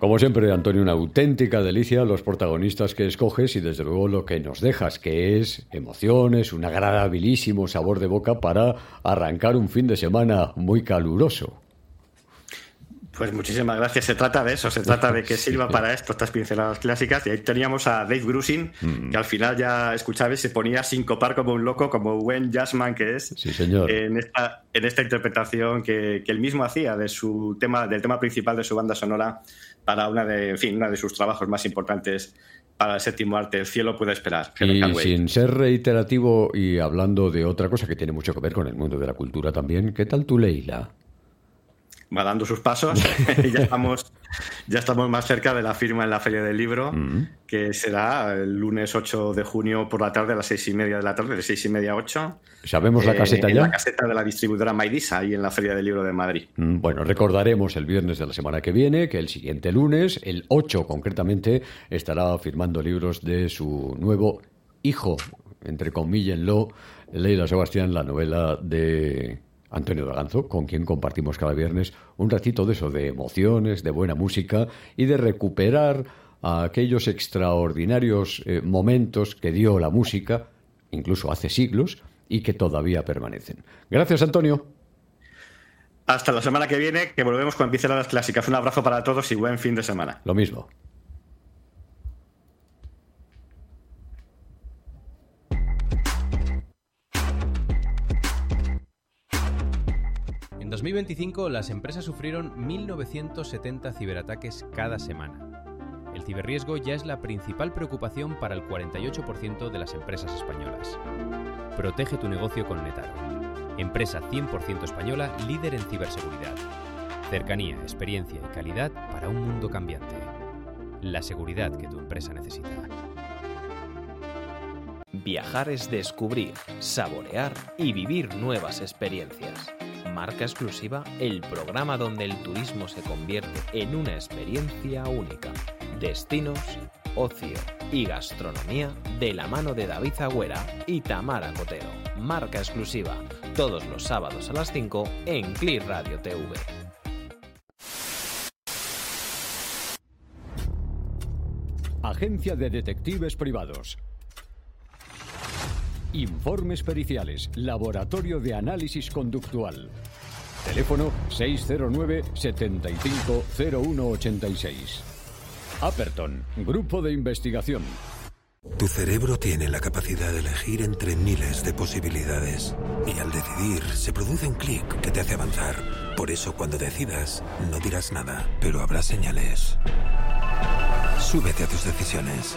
Como siempre, Antonio, una auténtica delicia los protagonistas que escoges y desde luego lo que nos dejas, que es emociones, un agradabilísimo sabor de boca para arrancar un fin de semana muy caluroso. Pues muchísimas gracias. Se trata de eso, se trata de que sirva para esto, estas pinceladas clásicas. Y ahí teníamos a Dave Grusin, que al final ya escuchabais, se ponía a sincopar como un loco, como buen jazzman que es. Sí, señor. En esta interpretación que él mismo hacía del tema principal de su banda sonora para una de sus trabajos más importantes para el séptimo arte, El cielo puede esperar. Y sin ser reiterativo y hablando de otra cosa que tiene mucho que ver con el mundo de la cultura también, ¿qué tal tu Leila? Va dando sus pasos y ya estamos más cerca de la firma en la Feria del Libro, que será el lunes 8 de junio por la tarde a las 6:30 de la tarde, de 6:30 a 8. ¿Sabemos la caseta ya? En la caseta de la distribuidora Maidisa, ahí en la Feria del Libro de Madrid. Bueno, recordaremos el viernes de la semana que viene que el siguiente lunes, el 8 concretamente, estará firmando libros de su nuevo hijo, entrecomíllenlo, Leila Sebastián, la novela de Antonio Daganzo, con quien compartimos cada viernes un ratito de eso, de emociones, de buena música y de recuperar a aquellos extraordinarios momentos que dio la música, incluso hace siglos, y que todavía permanecen. Gracias, Antonio. Hasta la semana que viene, que volvemos con pinceladas clásicas. Un abrazo para todos y buen fin de semana. Lo mismo. En 2025, las empresas sufrieron 1.970 ciberataques cada semana. El ciberriesgo ya es la principal preocupación para el 48% de las empresas españolas. Protege tu negocio con Netaro. Empresa 100% española, líder en ciberseguridad. Cercanía, experiencia y calidad para un mundo cambiante. La seguridad que tu empresa necesita. Viajar es descubrir, saborear y vivir nuevas experiencias. Marca Exclusiva, el programa donde el turismo se convierte en una experiencia única. Destinos, ocio y gastronomía de la mano de David Agüera y Tamara Cotero. Marca Exclusiva, todos los sábados a las 5 en Click Radio TV. Agencia de Detectives Privados. Informes periciales. Laboratorio de Análisis Conductual. Teléfono 609-750186. Aperton, Grupo de Investigación. Tu cerebro tiene la capacidad de elegir entre miles de posibilidades. Y al decidir, se produce un clic que te hace avanzar. Por eso, cuando decidas, no dirás nada, pero habrá señales. Súbete a tus decisiones.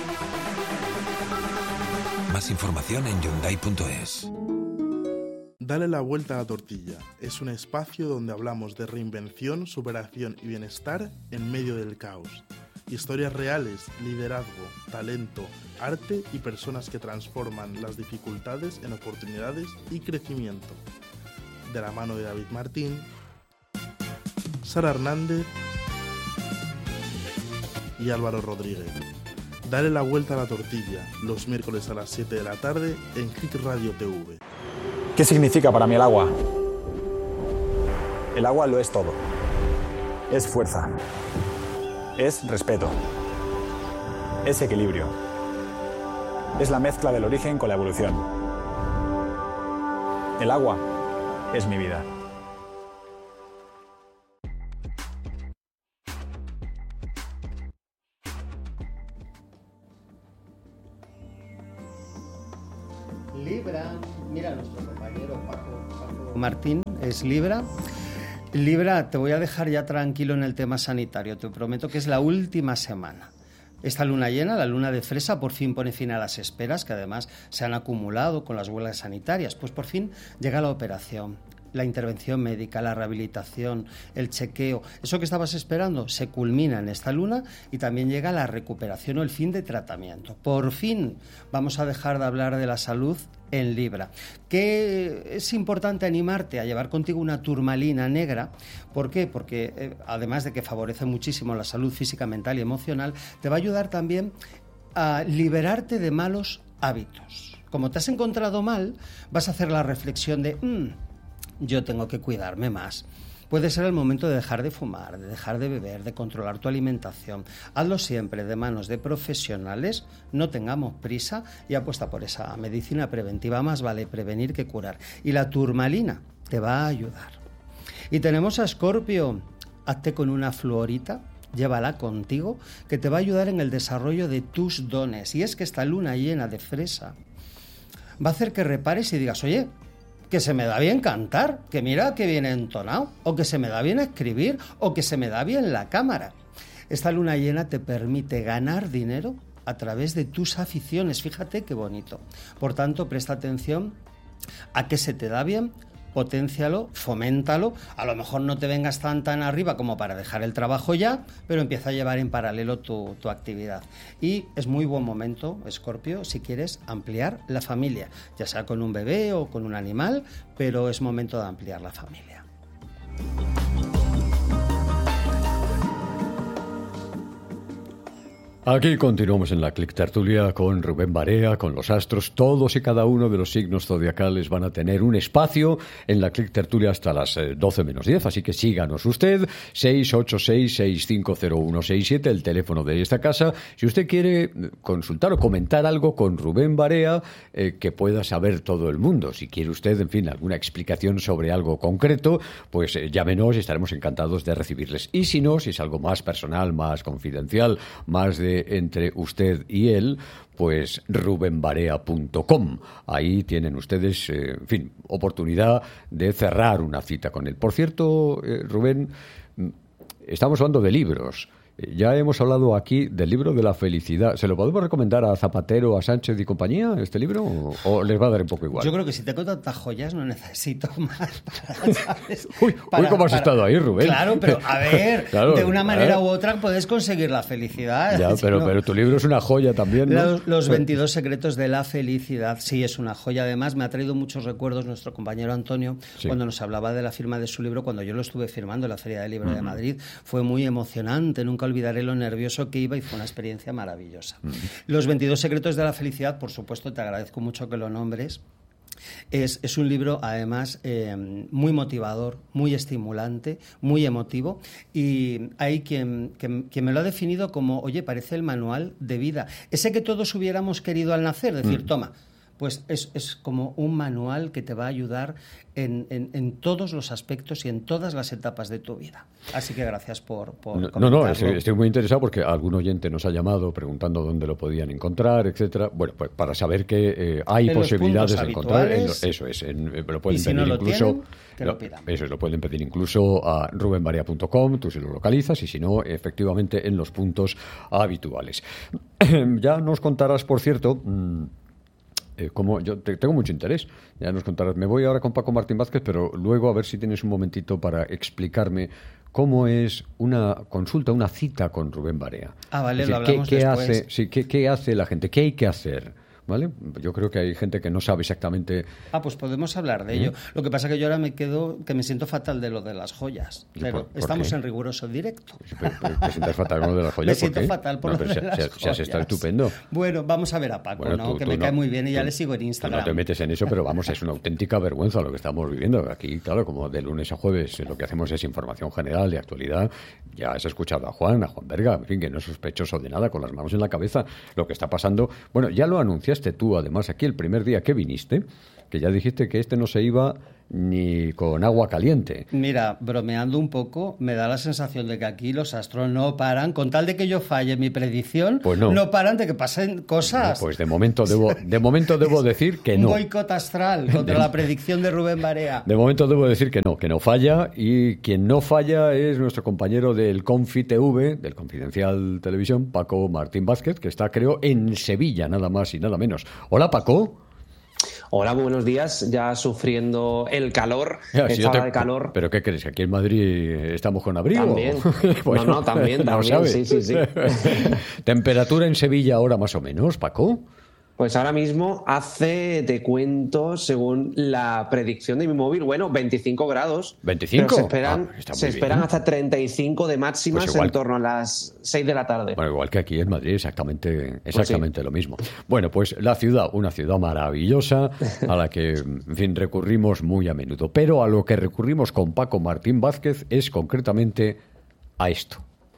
Más información en Hyundai.es. Dale la vuelta a la tortilla. Es un espacio donde hablamos de reinvención, superación y bienestar en medio del caos. Historias reales, liderazgo, talento, arte y personas que transforman las dificultades en oportunidades y crecimiento. De la mano de David Martín, Sara Hernández y Álvaro Rodríguez. Dale la vuelta a la tortilla, los miércoles a las 7 de la tarde en Click Radio TV. ¿Qué significa para mí el agua? El agua lo es todo. Es fuerza. Es respeto. Es equilibrio. Es la mezcla del origen con la evolución. El agua es mi vida. Libra, mira, nuestro compañero Paco Martín es Libra. Libra, te voy a dejar ya tranquilo en el tema sanitario, te prometo que es la última semana. Esta luna llena, la luna de fresa, por fin pone fin a las esperas, que además se han acumulado con las huelgas sanitarias. Pues por fin llega la operación, la intervención médica, la rehabilitación, el chequeo. Eso que estabas esperando se culmina en esta luna y también llega la recuperación o el fin de tratamiento. Por fin vamos a dejar de hablar de la salud en Libra. Que es importante animarte a llevar contigo una turmalina negra. ¿Por qué? Porque además de que favorece muchísimo la salud física, mental y emocional, te va a ayudar también a liberarte de malos hábitos. Como te has encontrado mal, vas a hacer la reflexión de yo tengo que cuidarme más. Puede ser el momento de dejar de fumar, de dejar de beber, de controlar tu alimentación. Hazlo siempre de manos de profesionales, no tengamos prisa y apuesta por esa medicina preventiva. Más vale prevenir que curar. Y la turmalina te va a ayudar. Y tenemos a Escorpio. Hazte con una fluorita, llévala contigo, que te va a ayudar en el desarrollo de tus dones. Y es que esta luna llena de fresa va a hacer que repares y digas, oye, que se me da bien cantar, que mira que bien entonado, o que se me da bien escribir, o que se me da bien la cámara. Esta luna llena te permite ganar dinero a través de tus aficiones. Fíjate qué bonito. Por tanto, presta atención a qué se te da bien, poténcialo, foméntalo. A lo mejor no te vengas tan arriba como para dejar el trabajo ya, pero empieza a llevar en paralelo tu actividad. Y es muy buen momento, Escorpio, si quieres ampliar la familia, ya sea con un bebé o con un animal, pero es momento de ampliar la familia. Aquí continuamos en la Click Tertulia con Rubén Barea, con los astros. Todos y cada uno de los signos zodiacales van a tener un espacio en la Click Tertulia hasta las 12 menos 10. Así que síganos usted, 686-650167, el teléfono de esta casa. Si usted quiere consultar o comentar algo con Rubén Barea, que pueda saber todo el mundo. Si quiere usted, en fin, alguna explicación sobre algo concreto, pues llámenos y estaremos encantados de recibirles. Y si no, si es algo más personal, más confidencial, más de entre usted y él, pues rubenbarea.com. Ahí tienen ustedes, en fin, oportunidad de cerrar una cita con él. Por cierto, Rubén, estamos hablando de libros. Ya hemos hablado aquí del libro de la felicidad. ¿Se lo podemos recomendar a Zapatero, a Sánchez y compañía, este libro? ¿O les va a dar un poco igual? Yo creo que si tengo tantas joyas no necesito más. ¿Sabes? Uy, ¿cómo has estado ahí, Rubén? Claro, pero a ver, claro, de una manera u otra puedes conseguir la felicidad. Ya, pero tu libro es una joya también, ¿no? Los 22 secretos de la felicidad, sí, es una joya. Además, me ha traído muchos recuerdos nuestro compañero Antonio, sí, cuando nos hablaba de la firma de su libro, cuando yo lo estuve firmando en la Feria del Libro de Madrid. Fue muy emocionante, nunca olvidaré lo nervioso que iba y fue una experiencia maravillosa. Los 22 secretos de la felicidad, por supuesto, te agradezco mucho que lo nombres. Es un libro, además, muy motivador, muy estimulante, muy emotivo, y hay quien me lo ha definido como, oye, parece el manual de vida. Ese que todos hubiéramos querido al nacer, decir, toma. Pues es como un manual que te va a ayudar en todos los aspectos y en todas las etapas de tu vida. Así que gracias por No, estoy muy interesado porque algún oyente nos ha llamado preguntando dónde lo podían encontrar, etcétera. Bueno, pues para saber que hay posibilidades de encontrar. Eso es, lo pueden pedir incluso. Lo pueden pedir incluso a rubenbarea.com, tú si lo localizas, y si no, efectivamente en los puntos habituales. Ya nos contarás, por cierto. Como yo tengo mucho interés, ya nos contarás. Me voy ahora con Paco Martín Vázquez, pero luego a ver si tienes un momentito para explicarme cómo es una consulta, una cita con Rubén Barea. Vale, lo hablamos después. ¿Qué hace la gente? ¿Qué hay que hacer? ¿Vale? Yo creo que hay gente que no sabe exactamente. Pues podemos hablar de ello. Lo que pasa es que yo ahora me siento fatal de lo de las joyas. Pero estamos en riguroso directo. ¿Te sientes fatal con lo de las joyas? Me siento fatal por lo de las joyas. Se has estado estupendo. Bueno, vamos a ver a Paco, que me cae muy bien y ya le sigo en Instagram. No te metes en eso, pero vamos, es una auténtica vergüenza lo que estamos viviendo. Aquí, claro, como de lunes a jueves lo que hacemos es información general de actualidad. Ya has escuchado a Juan Berga, en fin, que no es sospechoso de nada, con las manos en la cabeza, lo que está pasando. Bueno, ya lo anunciaste tú, además, aquí el primer día que viniste, que ya dijiste que no se iba ni con agua caliente. Mira, bromeando un poco, me da la sensación de que aquí los astros no paran, con tal de que yo falle mi predicción, pues no paran de que pasen cosas. Pues de momento debo decir que no. Un boicot astral contra la predicción de Rubén Barea. De momento debo decir que no falla, y quien no falla es nuestro compañero del Confi TV, del Confidencial Televisión, Paco Martín Vázquez, que está, creo, en Sevilla, nada más y nada menos. Hola, Paco. Hola, muy buenos días. Ya sufriendo el calor, de calor. ¿Pero qué crees? ¿Aquí en Madrid estamos con abrigo? También. Bueno, también. ¿sabes? Sí. ¿Temperatura en Sevilla ahora más o menos, Paco? Pues ahora mismo hace, te cuento, según la predicción de mi móvil, 25 grados. ¿25? Pero se esperan hasta 35 de máximas, pues en torno a las 6 de la tarde. Bueno, igual que aquí en Madrid, exactamente lo mismo. Bueno, pues una ciudad maravillosa a la que, en fin, recurrimos muy a menudo. Pero a lo que recurrimos con Paco Martín Vázquez es concretamente a esto.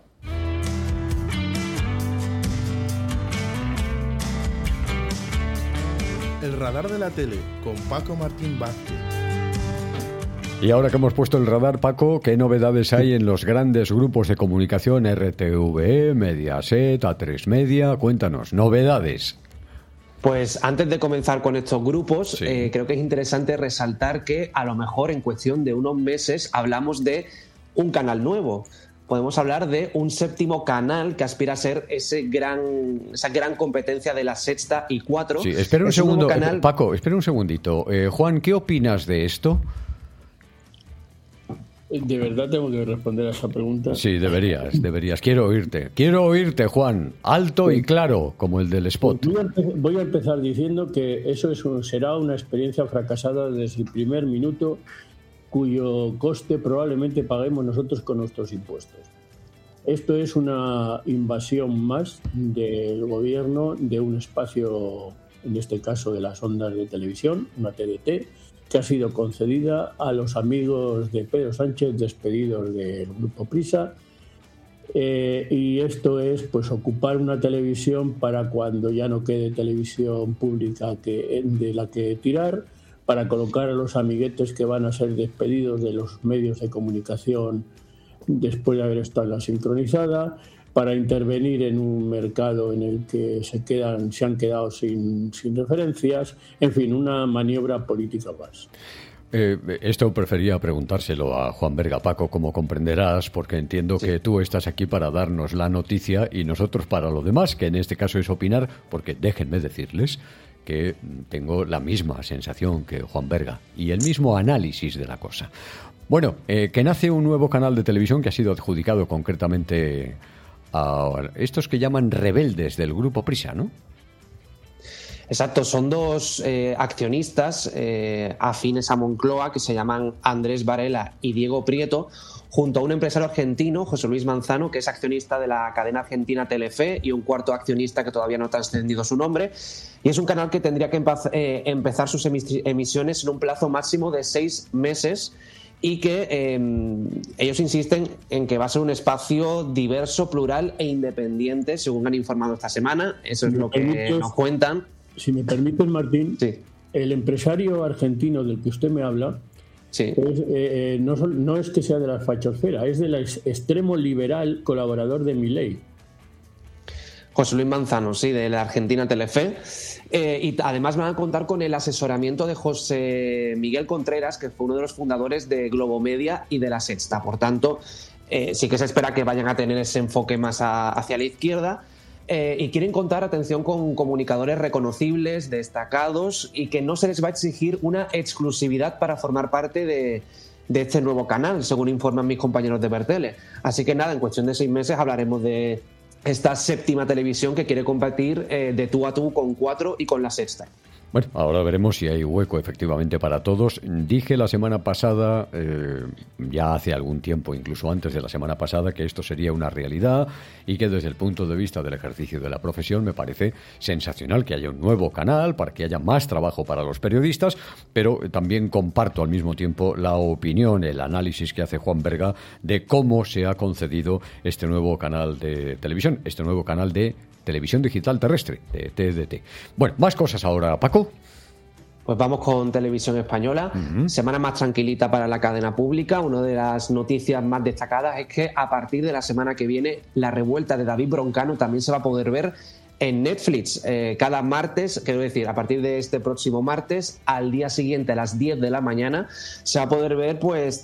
El radar de la tele, con Paco Martín Vázquez. Y ahora que hemos puesto el radar, Paco, ¿qué novedades hay en los grandes grupos de comunicación RTVE, Mediaset, A3 Media? Cuéntanos, novedades. Pues antes de comenzar con estos grupos, creo que es interesante resaltar que a lo mejor en cuestión de unos meses hablamos de un canal nuevo. Podemos hablar de un séptimo canal que aspira a ser esa gran competencia de La Sexta y Cuatro. Sí, espera un segundo, Paco, espera un segundito. Juan, ¿qué opinas de esto? ¿De verdad tengo que responder a esa pregunta? Sí, deberías. Quiero oírte, Juan. Alto y claro, como el del spot. Voy a empezar diciendo que eso será una experiencia fracasada desde el primer minuto, cuyo coste probablemente paguemos nosotros con nuestros impuestos. Esto es una invasión más del gobierno de un espacio, en este caso de las ondas de televisión, una TDT, que ha sido concedida a los amigos de Pedro Sánchez despedidos del Grupo Prisa. Y esto es pues ocupar una televisión para cuando ya no quede televisión pública de la que tirar, para colocar a los amiguetes que van a ser despedidos de los medios de comunicación después de haber estado en la sincronizada, para intervenir en un mercado en el que se han quedado sin referencias, en fin, una maniobra política más. Esto prefería preguntárselo a Juan Berga, Paco, como comprenderás, porque entiendo que tú estás aquí para darnos la noticia y nosotros para lo demás, que en este caso es opinar, porque déjenme decirles que tengo la misma sensación que Juan Berga y el mismo análisis de la cosa. Bueno, que nace un nuevo canal de televisión que ha sido adjudicado concretamente a estos que llaman rebeldes del Grupo Prisa, ¿no? Exacto, son dos accionistas afines a Moncloa que se llaman Andrés Varela y Diego Prieto, junto a un empresario argentino, José Luis Manzano, que es accionista de la cadena argentina Telefe, y un cuarto accionista que todavía no ha trascendido su nombre. Y es un canal que tendría que empezar sus emisiones en un plazo máximo de 6 meses y que ellos insisten en que va a ser un espacio diverso, plural e independiente, según han informado esta semana. Eso es lo que nos cuentan. Si me permites, Martín, el empresario argentino del que usted me habla, no es que sea de la fachosfera, es del extremo liberal colaborador de Milei. José Luis Manzano, sí, de la Argentina Telefe. Y además van a contar con el asesoramiento de José Miguel Contreras, que fue uno de los fundadores de Globomedia y de La Sexta. Por tanto, sí que se espera que vayan a tener ese enfoque más hacia la izquierda. Y quieren contar, atención, con comunicadores reconocibles, destacados, y que no se les va a exigir una exclusividad para formar parte de este nuevo canal, según informan mis compañeros de Bertele. Así que nada, en cuestión de 6 meses hablaremos de esta séptima televisión que quiere competir de tú a tú con Cuatro y con La Sexta. Bueno, ahora veremos si hay hueco efectivamente para todos. Dije la semana pasada, ya hace algún tiempo, incluso antes de la semana pasada, que esto sería una realidad y que desde el punto de vista del ejercicio de la profesión me parece sensacional que haya un nuevo canal para que haya más trabajo para los periodistas, pero también comparto al mismo tiempo la opinión, el análisis que hace Juan Berga de cómo se ha concedido este nuevo canal de televisión, este nuevo canal de televisión digital terrestre, de TDT. Bueno, más cosas ahora, Paco. Pues vamos con Televisión Española. Semana más tranquilita para la cadena pública. Una de las noticias más destacadas es que a partir de la semana que viene la revuelta de David Broncano también se va a poder ver en Netflix cada martes, quiero decir, a partir de este próximo martes, al día siguiente a las 10 de la mañana, se va a poder ver pues